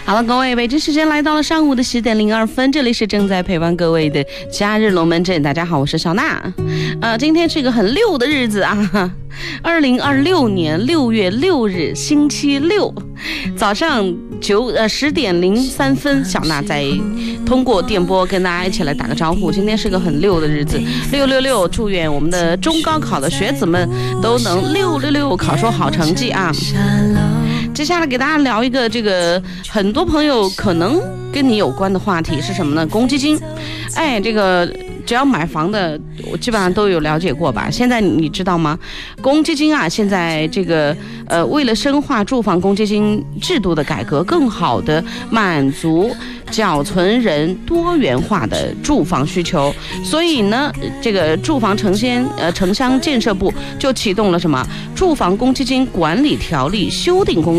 好了，各位，北京时间来到了上午的10:02，这里是正在陪伴各位的假日龙门阵。大家好，我是小娜。今天是一个很溜的日子啊，2026年6月6日星期六，早上10:03，小娜在通过电波跟大家一起来打个招呼。今天是个很溜的日子，666，祝愿我们的中高考的学子们都能666考出好成绩啊！接下来给大家聊一个这个很多朋友可能跟你有关的话题是什么呢？公积金。这个只要买房的，我基本上都有了解过吧。现在你知道吗？公积金啊，现在这个为了深化住房公积金制度的改革，更好的满足缴存人多元化的住房需求，所以呢，这个住房城乡建设部就启动了什么住房公积金管理条例修订工